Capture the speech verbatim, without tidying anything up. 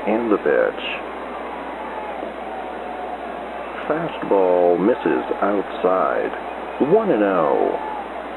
and the pitch. Fastball misses outside. one and oh.